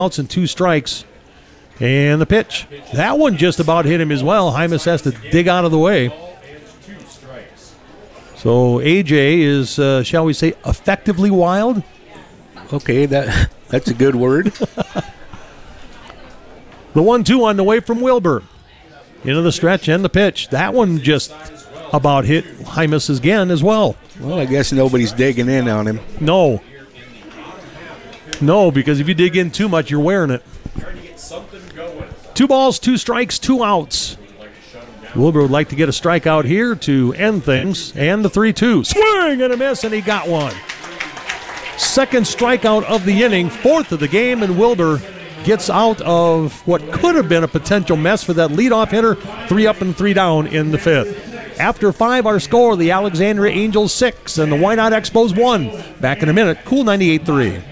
outs and 2 strikes. And the pitch. That one just about hit him as well. Hymas has to dig out of the way. So AJ is, shall we say, effectively wild? Okay, that's a good word. The 1-2 on the way from Wilbur. Into the stretch and the pitch. That one just about hit Hymas again as well. Well, I guess nobody's digging in on him. No, because if you dig in too much, you're wearing it. 2 balls, 2 strikes, 2 outs. Wilbur would like to get a strikeout here to end things. And the 3-2. Swing and a miss, and he got one. Second strikeout of the inning, 4th of the game, and Wilbur gets out of what could have been a potential mess for that leadoff hitter. 3 up and 3 down in the 5th. After 5, our score, the Alexandria Angels 6 and the Wynot Expos 1. Back in a minute, Cool 98.3.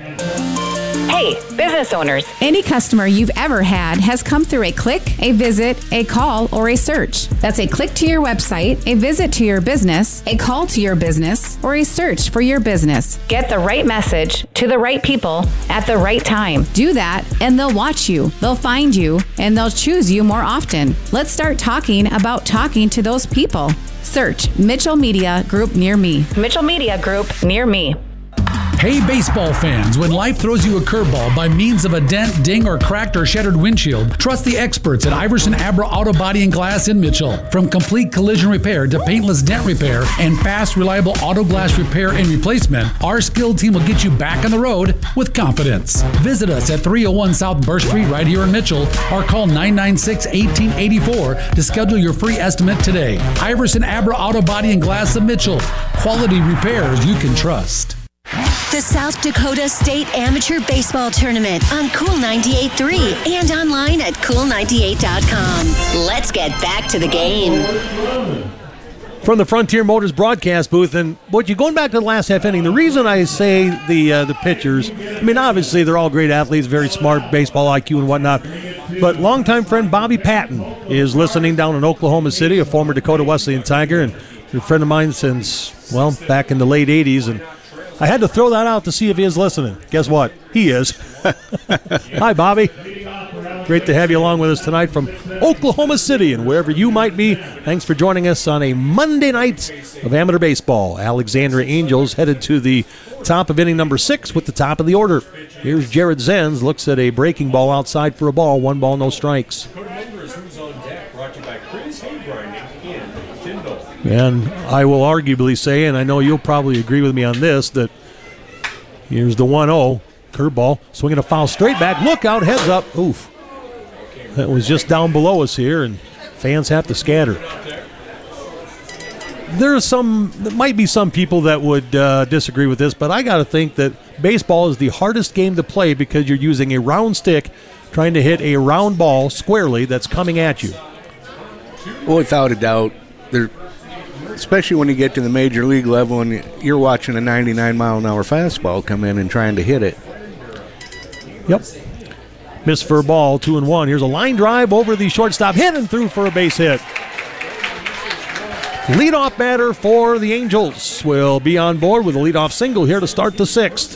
Hey, business owners. Any customer you've ever had has come through a click, a visit, a call, or a search. That's a click to your website, a visit to your business, a call to your business, or a search for your business. Get the right message to the right people at the right time. Do that, and they'll watch you, they'll find you, and they'll choose you more often. Let's start talking about talking to those people. Search Mitchell Media Group near me. Mitchell Media Group near me. Hey, baseball fans, when life throws you a curveball by means of a dent, ding, or cracked or shattered windshield, trust the experts at Iverson Abra Auto Body and Glass in Mitchell. From complete collision repair to paintless dent repair and fast, reliable auto glass repair and replacement, our skilled team will get you back on the road with confidence. Visit us at 301 South Burr Street right here in Mitchell or call 996-1884 to schedule your free estimate today. Iverson Abra Auto Body and Glass of Mitchell. Quality repairs you can trust. The South Dakota State Amateur Baseball Tournament on Cool 98.3 and online at cool98.com. Let's get back to the game. From the Frontier Motors broadcast booth, and you're going back to the last half inning. The reason I say the pitchers, I mean, obviously they're all great athletes, very smart, baseball IQ and whatnot. But longtime friend Bobby Patton is listening down in Oklahoma City, a former Dakota Wesleyan Tiger, and a friend of mine since, well, back in the late 80s. And I had to throw that out to see if he is listening. Guess what? He is. Hi, Bobby. Great to have you along with us tonight from Oklahoma City and wherever you might be. Thanks for joining us on a Monday night of amateur baseball. Alexandria Angels headed to the top of inning number 6 with the top of the order. Here's Jared Zenz, looks at a breaking ball outside for a ball. 1 ball, no strikes. And I will arguably say, and I know you'll probably agree with me on this, that here's the 1-0. Curveball, swinging a foul straight back. Look out, heads up. Oof. That was just down below us here, and fans have to scatter. There might be some people that would disagree with this, but I got to think that baseball is the hardest game to play because you're using a round stick trying to hit a round ball squarely that's coming at you. Well, without a doubt, especially when you get to the major league level and you're watching a 99-mile-an-hour fastball come in and trying to hit it. Yep. Missed for a ball, 2-1. Here's a line drive over the shortstop, hit and through for a base hit. Leadoff batter for the Angels will be on board with a leadoff single here to start the 6th.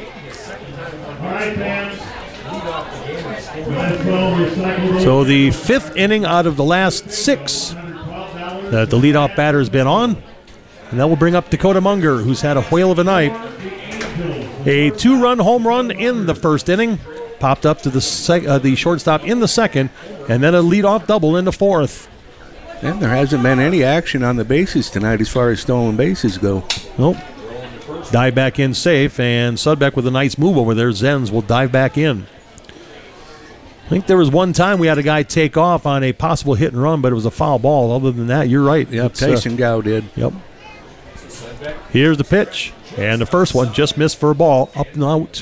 So the 5th inning out of the last 6 that the leadoff batter has been on. And that will bring up Dakota Munger, who's had a whale of a night. A 2-run home run in the 1st inning. Popped up to the shortstop in the 2nd. And then a leadoff double in the 4th. And there hasn't been any action on the bases tonight as far as stolen bases go. Nope. Dive back in safe. And Sudbeck with a nice move over there. Zenz will dive back in. I think there was one time we had a guy take off on a possible hit and run, but it was a foul ball. Other than that, you're right. Yep, Tyson Gow did. Yep. Here's the pitch. And the first one just missed for a ball, up and out.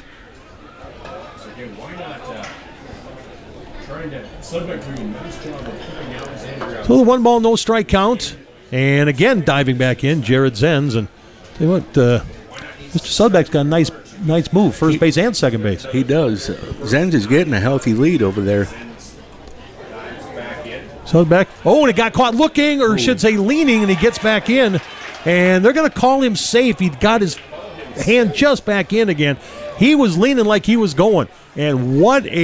So the 1 ball, no strike count. And again, diving back in, Jared Zenz. And tell you what, Mr. Sudbeck's got a nice move, first base and second base. He does. Zenz is getting a healthy lead over there. Sudbeck. Oh, and it got caught looking, or should say leaning, and he gets back in. And they're going to call him safe. He got his hand just back in again. He was leaning like he was going. And what a